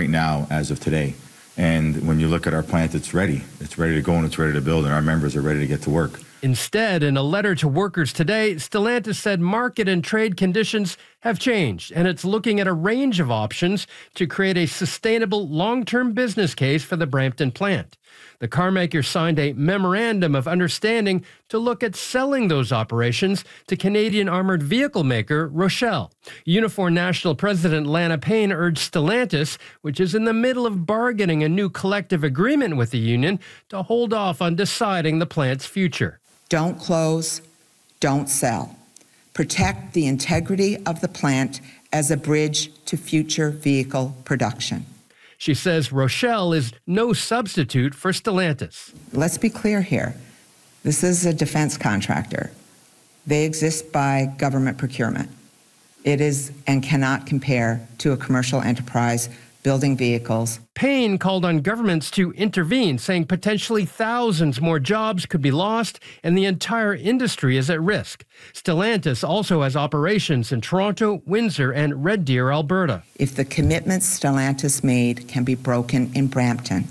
right now as of today. And when you look at our plant, it's ready. It's ready to go and it's ready to build, and our members are ready to get to work. Instead, in a letter to workers today, Stellantis said market and trade conditions have changed, and it's looking at a range of options to create a sustainable long-term business case for the Brampton plant. The carmaker signed a memorandum of understanding to look at selling those operations to Canadian armored vehicle maker Rochelle. Unifor National President Lana Payne urged Stellantis, which is in the middle of bargaining a new collective agreement with the union, to hold off on deciding the plant's future. Don't close, don't sell. Protect the integrity of the plant as a bridge to future vehicle production. She says Rochelle is no substitute for Stellantis. Let's be clear here. This is a defense contractor. They exist by government procurement. It is and cannot compare to a commercial enterprise building vehicles. Payne called on governments to intervene, saying potentially thousands more jobs could be lost and the entire industry is at risk. Stellantis also has operations in Toronto, Windsor, and Red Deer, Alberta. If the commitments Stellantis made can be broken in Brampton,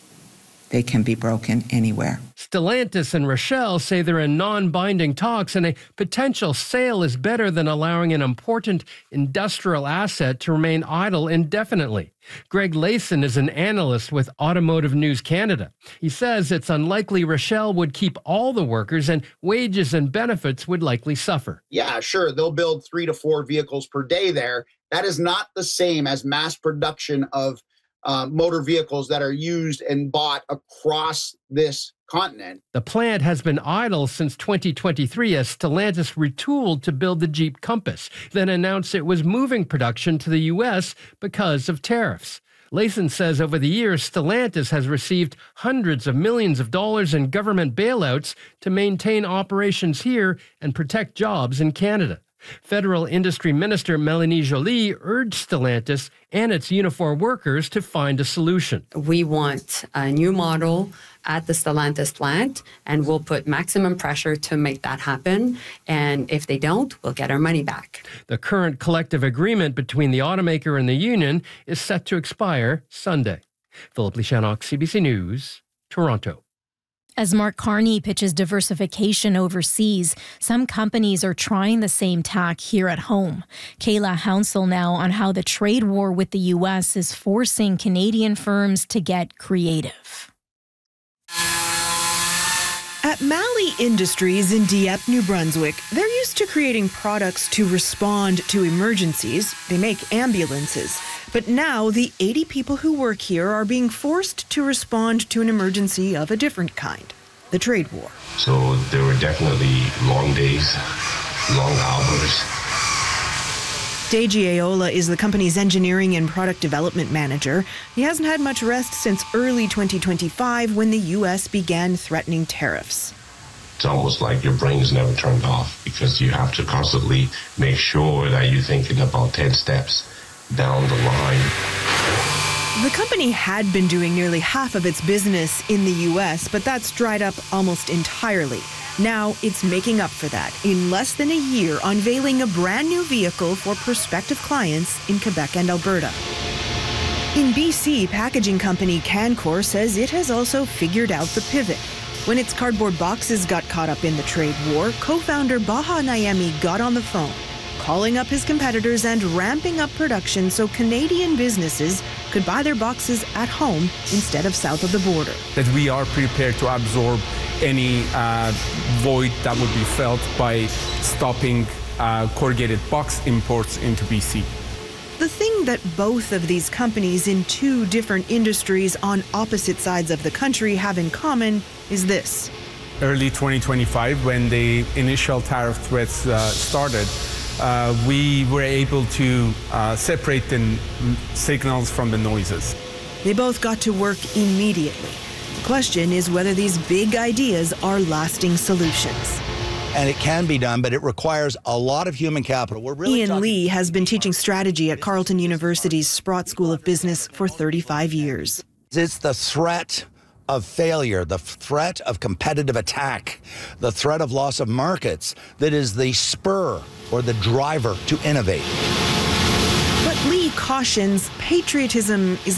they can be broken anywhere. Stellantis and Rochelle say they're in non-binding talks, and a potential sale is better than allowing an important industrial asset to remain idle indefinitely. Greg Layson is an analyst with Automotive News Canada. He says it's unlikely Rochelle would keep all the workers, and wages and benefits would likely suffer. Yeah, sure, they'll build 3 to 4 vehicles per day there. That is not the same as mass production of motor vehicles that are used and bought across this continent. The plant has been idle since 2023 as Stellantis retooled to build the Jeep Compass, then announced it was moving production to the U.S. because of tariffs. Layson says over the years, Stellantis has received hundreds of millions of dollars in government bailouts to maintain operations here and protect jobs in Canada. Federal Industry Minister Mélanie Joly urged Stellantis and its Unifor workers to find a solution. We want a new model at the Stellantis plant, and we'll put maximum pressure to make that happen. And if they don't, we'll get our money back. The current collective agreement between the automaker and the union is set to expire Sunday. Philip Lishanok, CBC News, Toronto. As Mark Carney pitches diversification overseas, some companies are trying the same tack here at home. Kayla Hounsell now on how the trade war with the U.S. is forcing Canadian firms to get creative. At Malley Industries in Dieppe, New Brunswick, they're used to creating products to respond to emergencies. They make ambulances. But now the 80 people who work here are being forced to respond to an emergency of a different kind, the trade war. So there were definitely long days, long hours. Deji Ayola is the company's engineering and product development manager. He hasn't had much rest since early 2025 when the U.S. began threatening tariffs. It's almost like your brain's never turned off because you have to constantly make sure that you're thinking about 10 steps down the line. The company had been doing nearly half of its business in the U.S., but that's dried up almost entirely. Now it's making up for that in less than a year, unveiling a brand new vehicle for prospective clients in Quebec and Alberta. In BC, packaging company Cancor says it has also figured out the pivot. When its cardboard boxes got caught up in the trade war, co-founder Baha Naemi got on the phone, calling up his competitors and ramping up production so Canadian businesses could buy their boxes at home instead of south of the border. That we are prepared to absorb any void that would be felt by stopping corrugated box imports into BC. The thing that both of these companies in two different industries on opposite sides of the country have in common is this. Early 2025, when the initial tariff threats started, we were able to separate the signals from the noises. They both got to work immediately. The question is whether these big ideas are lasting solutions. And it can be done, but it requires a lot of human capital. Ian Lee has been teaching strategy at Carleton University's Sprott School of Business for 35 years. It's the threat of failure, the threat of competitive attack, the threat of loss of markets that is the spur or the driver to innovate. But Lee cautions patriotism is